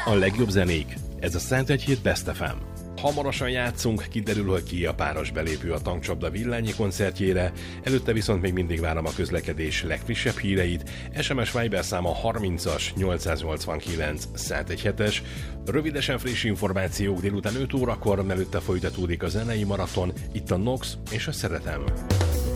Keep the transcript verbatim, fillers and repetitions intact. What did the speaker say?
A legjobb zenék. Ez a Szent Egyhét Best ef em. Hamarosan játszunk, kiderül, hogy ki a páros belépő a Tankcsapda villányi koncertjére, előtte viszont még mindig várom a közlekedés legfrissebb híreit, es em es Viber száma harmincas nyolcszáznyolcvankilenc száztizenhetes, rövidesen friss információk délután öt órakor, előtte folytatódik a zenei maraton, itt a Nox és a Szeretem.